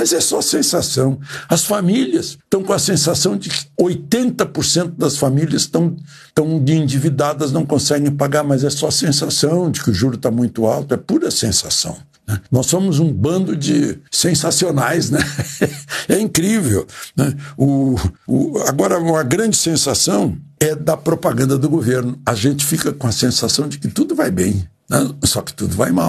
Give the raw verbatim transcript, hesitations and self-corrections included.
Mas é só sensação. As famílias estão com a sensação de que oitenta por cento das famílias estão, estão endividadas, não conseguem pagar, mas é só sensação de que o juro está muito alto, é pura sensação. Né? Nós somos um bando de sensacionais, né? É incrível. Né? O, o, agora, uma grande sensação é da propaganda do governo. A gente fica com a sensação de que tudo vai bem, né? Só que tudo vai mal.